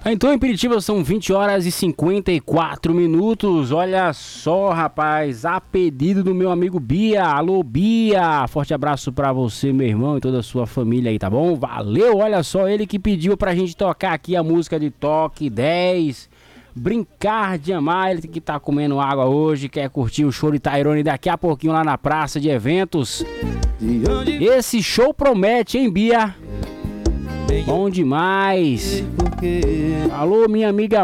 Então em Piritiba são 20 horas e 54 minutos. Olha só, rapaz, a pedido do meu amigo Bia. Alô, Bia, forte abraço pra você, meu irmão, e toda a sua família aí, tá bom? Valeu, olha só, ele que pediu pra gente tocar aqui a música de Toque 10, Brincar de Amar. Ele que tá comendo água hoje, quer curtir o show de Tairone daqui a pouquinho lá na praça de eventos. Esse show promete, hein, Bia? Bom demais. Alô, minha amiga